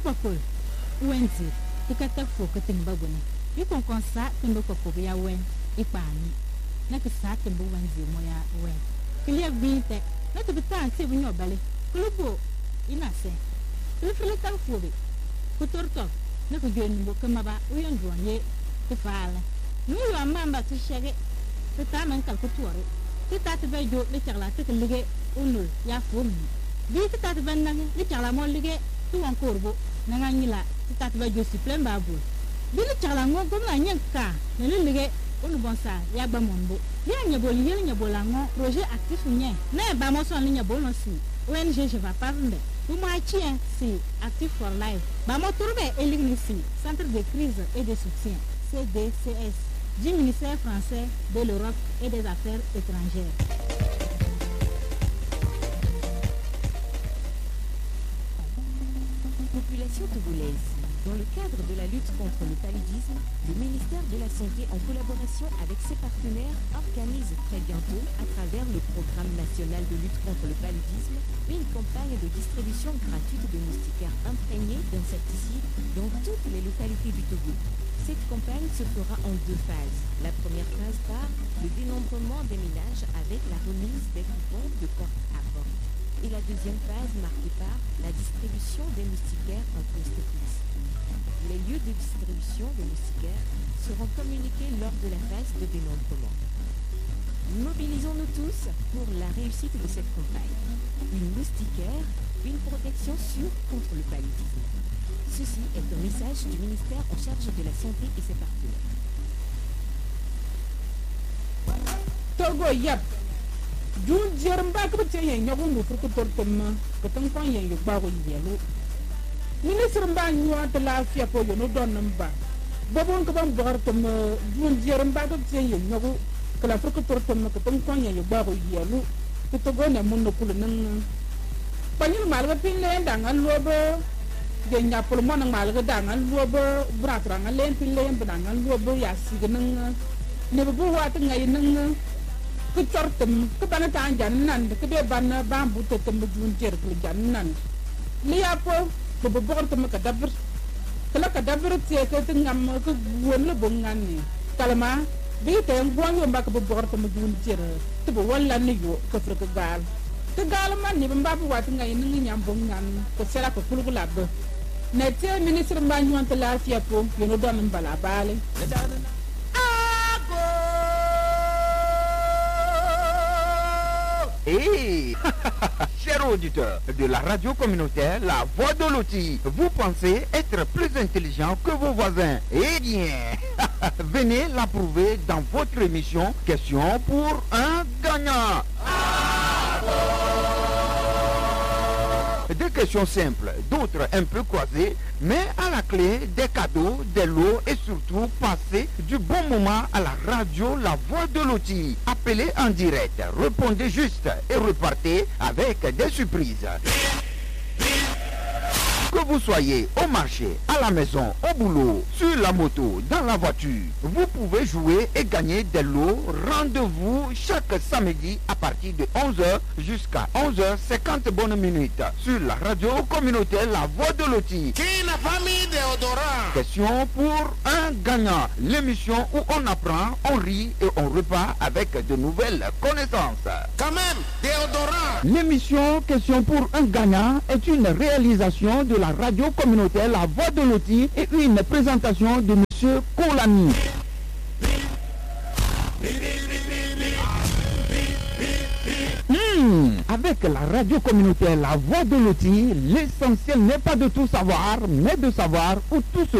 Pokol, Wendy, the Catafo, Cutting Babuni. You can consult to look up of your wen, Ipani. Like a satin Wendy, Moya wen. Clear being that, not to be time saving your belly. Kulubo, Inase. Little Fubi. Kuturto, no good in Bokamaba, we don't draw ye, the file. No, you are member to shag it. The time and Calcutore. The Tatabe Joe, little like a ligate, Ulu, Yafumi. Be the Tataban, little Amolige, to one corbo, Nangangila, the Tatabe Josi Plembabu. Be the Chalango, go my young car, the Lilige, Unubonsa, Yabamombo. Yanya Bolango, Roger actif Nien, Nay Bamoson in your bonosi, when je vais parler. Vous m'achien, si, Active for Life. Bamotourbe et l'Ignici, Centre de crise et de soutien, CDCS, du ministère français de l'Europe et des Affaires étrangères. Population togolaise. Dans le cadre de la lutte contre le paludisme, le ministère de la Santé, en collaboration avec ses partenaires, organise très bientôt, à travers le Programme national de lutte contre le paludisme, une campagne de distribution gratuite de moustiquaires imprégnés d'insecticides dans toutes les localités du Togo. Cette campagne se fera en 2 phases. La première phase par le dénombrement des ménages avec la remise des coupons de porte à porte. Et la deuxième phase marquée par la distribution des moustiquaires en poste fixe. Les lieux de distribution des moustiquaires seront communiqués lors de la phase de dénombrement. Mobilisons-nous tous pour la réussite de cette campagne. Une moustiquaire, une protection sûre contre le paludisme. Ceci est un message du ministère en charge de la santé et ses partenaires. Togo yap. Jun jermba ko te yen nyago mu furko tortom ko tan kon yen yu bago yelo. Ministre mba nyua te lafiya po yo no don namba. Babon ko bam bor tom jun jermba ko te yen nyago ko la furko tortom ko tan kon yen yu bago yelo. To Togo ne mun no kul nan. Panil malga pin le ndangal lobo de nyapol mon malga dangal lobo bratra ngal len pin le ndangal lobo ya signan ne bu wat ngay nan ku tortum ku bana ta jannan ku be ban bambu to tum jun jer ku jannan li ya po bu bortum ka dabr kala ka dabr te ko ngam ku won la bo ngani kalma bi te ngwan mbak bu bortum jun jer to bu wala ni yo ko fur ka gal te gal man ni mbabu wat ngay ni nyam bo ngan ko sera ko kulu la be ne te ministre mba nyon te la fia po yo no don mbala bale Hey, chers auditeurs de la radio communautaire, la voix de l'outil, vous pensez être plus intelligent que vos voisins? Eh bien, venez l'approuver dans votre émission Question pour un gagnant. Des questions simples, d'autres un peu croisées, mais à la clé des cadeaux, des lots et surtout passer du bon moment à la radio La Voix de l'Outil. Appelez en direct, répondez juste et repartez avec des surprises. Que vous soyez au marché, à la maison, au boulot, sur la moto, dans la voiture, vous pouvez jouer et gagner des lots. Rendez-vous chaque samedi à partir de 11h jusqu'à 11h50 bonnes minutes sur la radio communautaire La Voix de l'Outil. Question pour un gagnant. L'émission où on apprend, on rit et on repart avec de nouvelles connaissances. Quand même, déodorant. L'émission Question pour un gagnant est une réalisation de la radio communautaire La Voix de l'Outil et une présentation de M. Kolani. Avec la radio communautaire La Voix de l'Outil, l'essentiel n'est pas de tout savoir, mais de savoir où tout se